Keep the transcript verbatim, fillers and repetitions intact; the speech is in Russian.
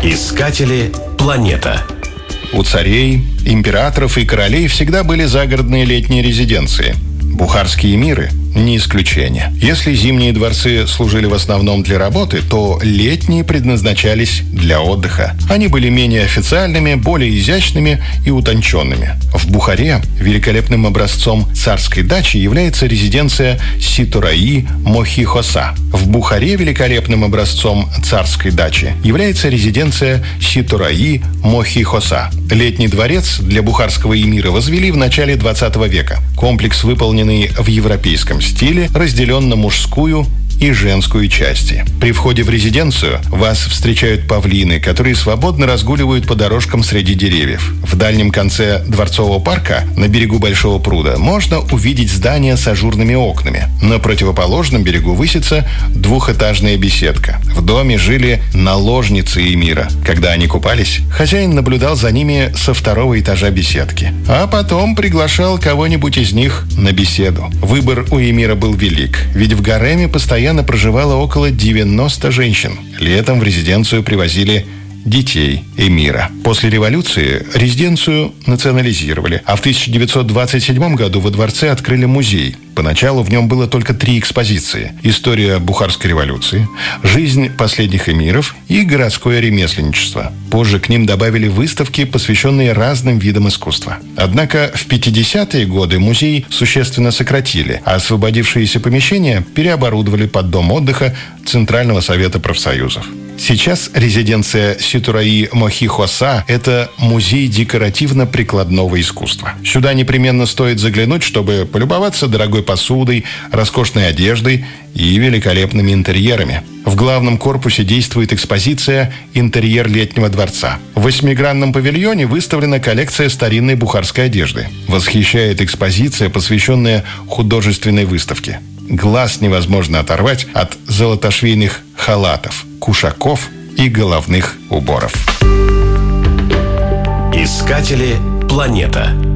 Искатели планета. У царей, императоров и королей всегда были загородные летние резиденции. Бухарские эмиры – не исключение. Если зимние дворцы служили в основном для работы, то летние предназначались для отдыха. Они были менее официальными, более изящными и утонченными. В Бухаре великолепным образцом царской дачи является резиденция Ситураи Мохи-Хоса. В Бухаре великолепным образцом царской дачи является резиденция Ситураи Мохи-Хоса. Летний дворец для бухарского эмира возвели в начале двадцатого века. Комплекс, выполненный в европейском стиле, разделен на мужскую и женскую части. При входе в резиденцию вас встречают павлины, которые свободно разгуливают по дорожкам среди деревьев. В дальнем конце дворцового парка, на берегу большого пруда, можно увидеть здание с ажурными окнами. На противоположном берегу высится двухэтажная беседка. В доме жили наложницы эмира. Когда они купались, хозяин наблюдал за ними со второго этажа беседки, а потом приглашал кого-нибудь из них на беседу. Выбор у эмира был велик, ведь в гареме постоянно проживало около девяноста женщин. Летом в резиденцию привозили детей эмира. После революции резиденцию национализировали, а в тысяча девятьсот двадцать седьмом году во дворце открыли музей. Поначалу в нем было только три экспозиции: история Бухарской революции, жизнь последних эмиров и городское ремесленничество. Позже к ним добавили выставки, посвященные разным видам искусства. Однако в пятидесятые годы музей существенно сократили, а освободившиеся помещения переоборудовали под дом отдыха Центрального совета профсоюзов. Сейчас резиденция Ситураи Мохи-Хоса – это музей декоративно-прикладного искусства. Сюда непременно стоит заглянуть, чтобы полюбоваться дорогой посудой, роскошной одеждой и великолепными интерьерами. В главном корпусе действует экспозиция «Интерьер летнего дворца». В восьмигранном павильоне выставлена коллекция старинной бухарской одежды. Восхищает экспозиция, посвященная художественной выставке. Глаз невозможно оторвать от золотошвейных халатов, кушаков и головных уборов. Искатели планета.